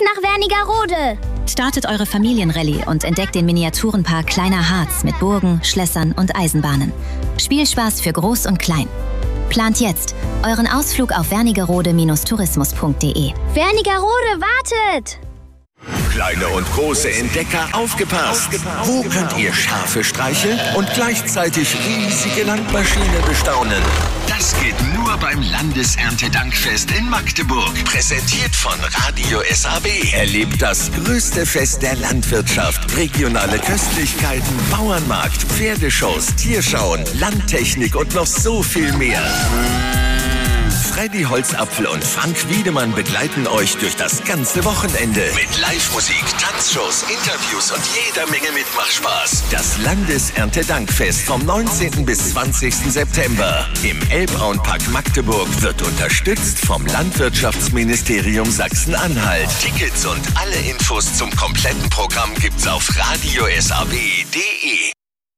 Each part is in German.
nach Wernigerode. Startet eure Familienrallye und entdeckt den Miniaturenpark Kleiner Harz mit Burgen, Schlössern und Eisenbahnen. Spielspaß für Groß und Klein. Plant jetzt euren Ausflug auf wernigerode-tourismus.de. Wernigerode wartet! Kleine und große Entdecker, aufgepasst! Wo könnt ihr Schafe streicheln und gleichzeitig riesige Landmaschinen bestaunen? Das geht nur beim Landeserntedankfest in Magdeburg. Präsentiert von Radio SAW. Erlebt das größte Fest der Landwirtschaft. Regionale Köstlichkeiten, Bauernmarkt, Pferdeshows, Tierschauen, Landtechnik und noch so viel mehr. Freddy Holzapfel und Frank Wiedemann begleiten euch durch das ganze Wochenende. Mit Live-Musik, Tanzshows, Interviews und jeder Menge Mitmachspaß. Das Landeserntedankfest vom 19. bis 20. September im Elbauenpark Magdeburg wird unterstützt vom Landwirtschaftsministerium Sachsen-Anhalt. Tickets und alle Infos zum kompletten Programm gibt's auf radiosaw.de.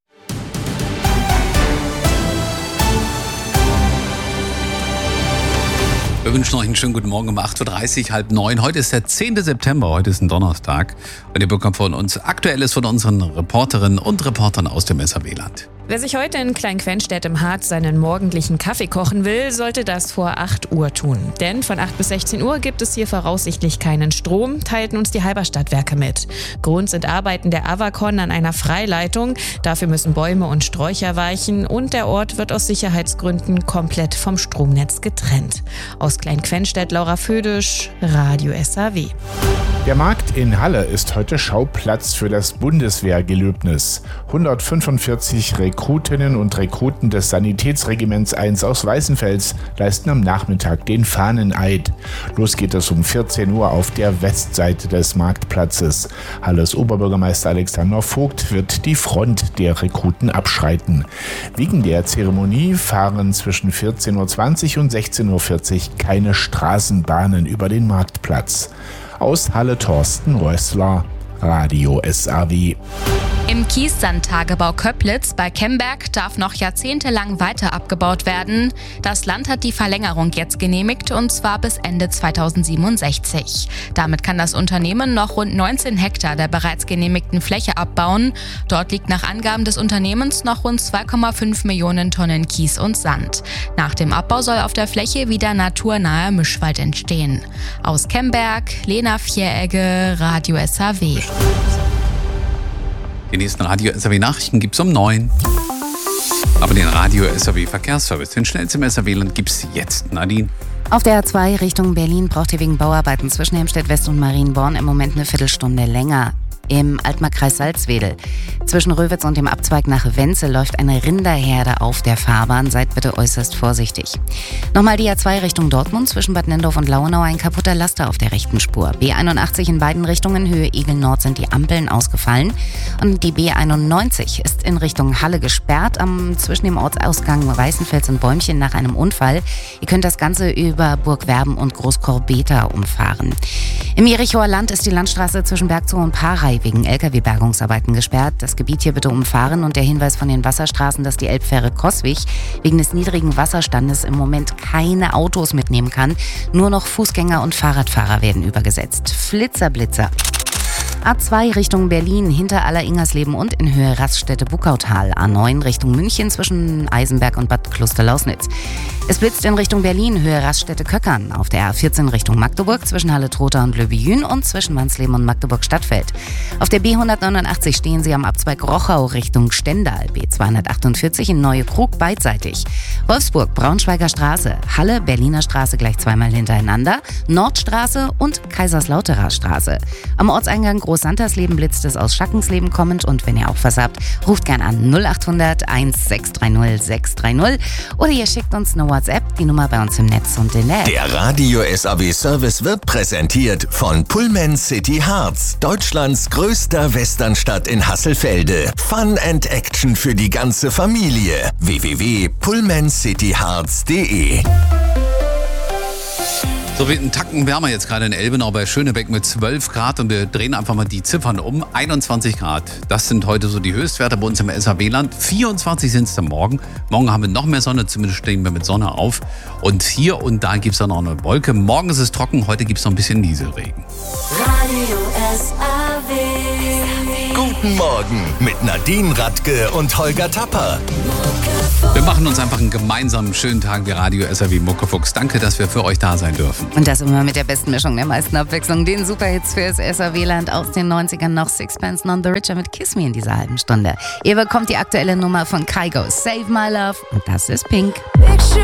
Wir wünschen euch einen schönen guten Morgen um 8.30 Uhr, 8:30. Heute ist der 10. September, heute ist ein Donnerstag. Und ihr bekommt von uns Aktuelles von unseren Reporterinnen und Reportern aus dem SAW-Land. Wer sich heute in Klein-Quenstedt im Harz seinen morgendlichen Kaffee kochen will, sollte das vor 8 Uhr tun. Denn von 8 bis 16 Uhr gibt es hier voraussichtlich keinen Strom, teilten uns die Halberstadtwerke mit. Grund sind Arbeiten der Avacon an einer Freileitung. Dafür müssen Bäume und Sträucher weichen und der Ort wird aus Sicherheitsgründen komplett vom Stromnetz getrennt. Aus Klein-Quenstedt, Laura Födisch, Radio SAW. Der Markt in Halle ist heute Schauplatz für das Bundeswehrgelöbnis. 145 Rekrutinnen und Rekruten des Sanitätsregiments 1 aus Weißenfels leisten am Nachmittag den Fahneneid. Los geht es um 14 Uhr auf der Westseite des Marktplatzes. Halles Oberbürgermeister Alexander Vogt wird die Front der Rekruten abschreiten. Wegen der Zeremonie fahren zwischen 14.20 Uhr und 16.40 Uhr keine Straßenbahnen über den Marktplatz. Aus Halle Thorsten Rössler, Radio SAW. Im Kiessandtagebau Köplitz bei Kemberg darf noch jahrzehntelang weiter abgebaut werden. Das Land hat die Verlängerung jetzt genehmigt und zwar bis Ende 2067. Damit kann das Unternehmen noch rund 19 Hektar der bereits genehmigten Fläche abbauen. Dort liegt nach Angaben des Unternehmens noch rund 2,5 Millionen Tonnen Kies und Sand. Nach dem Abbau soll auf der Fläche wieder naturnaher Mischwald entstehen. Aus Kemberg, Lena Vieregge, Radio SAW. Die nächsten Radio SAW Nachrichten gibt's um 9. Aber den Radio SAW Verkehrsservice, den schnellsten im SAW-Land gibt's jetzt. Nadine. Auf der A2 Richtung Berlin braucht ihr wegen Bauarbeiten zwischen Helmstedt West und Marienborn im Moment eine Viertelstunde länger. Im Altmarkkreis Salzwedel. Zwischen Röwitz und dem Abzweig nach Wenzel läuft eine Rinderherde auf der Fahrbahn. Seid bitte äußerst vorsichtig. Nochmal die A2 Richtung Dortmund. Zwischen Bad Nendorf und Lauenau ein kaputter Laster auf der rechten Spur. B81 in beiden Richtungen, Höhe Egel Nord, sind die Ampeln ausgefallen. Und die B91 ist in Richtung Halle gesperrt. Zwischen dem Ortsausgang Weißenfels und Bäumchen nach einem Unfall. Ihr könnt das Ganze über Burgwerben und Großkorbeta umfahren. Im Jerichoer Land ist die Landstraße zwischen Bergzow und Parei wegen Lkw-Bergungsarbeiten gesperrt. Das Gebiet hier bitte umfahren und der Hinweis von den Wasserstraßen, dass die Elbfähre Coswig wegen des niedrigen Wasserstandes im Moment keine Autos mitnehmen kann. Nur noch Fußgänger und Fahrradfahrer werden übergesetzt. Flitzer-Blitzer. A2 Richtung Berlin, hinter Aller-Ingersleben und in Höhe Raststätte-Buckautal. A9 Richtung München zwischen Eisenberg und Bad Klosterlausnitz. Es blitzt in Richtung Berlin, Höhe Raststätte-Köckern. Auf der A14 Richtung Magdeburg zwischen Halle-Trotha und Löbejün und zwischen Wansleben und Magdeburg-Stadtfeld. Auf der B189 stehen sie am Abzweig Rochau Richtung Stendal. B248 in Neue-Krug beidseitig. Wolfsburg, Braunschweiger Straße, Halle, Berliner Straße gleich zweimal hintereinander, Nordstraße und Kaiserslauterer Straße. Am Ortseingang Groß-Santersleben blitzt es aus Schackensleben kommend und wenn ihr auch was habt, ruft gern an 0800 1630 630 oder ihr schickt uns eine WhatsApp, die Nummer bei uns im Netz und in der App. Der Radio SAW Service wird präsentiert von Pullman City Harz, Deutschlands größter Westernstadt in Hasselfelde. Fun and Action für die ganze Familie. www.pullmancityharz.de. So wird ein Tacken wärmer jetzt gerade in Elbenau bei Schönebeck mit 12 Grad und wir drehen einfach mal die Ziffern um. 21 Grad, das sind heute so die Höchstwerte bei uns im SAW-Land. 24 sind es dann morgen. Morgen haben wir noch mehr Sonne, zumindest stehen wir mit Sonne auf. Und hier und da gibt es dann noch eine Wolke. Morgen ist es trocken, heute gibt es noch ein bisschen Nieselregen. Radio SAW. Guten Morgen mit Nadine Radke und Holger Tapper. Wir machen uns einfach einen gemeinsamen schönen Tag wie Radio SAW Muckefuchs. Danke, dass wir für euch da sein dürfen. Und das immer mit der besten Mischung, der meisten Abwechslung. Den Superhits fürs SAW-Land aus den 90ern, noch Sixpence None the Richer mit Kiss Me in dieser halben Stunde. Ihr bekommt die aktuelle Nummer von Kygo, Save My Love, und das ist Pink.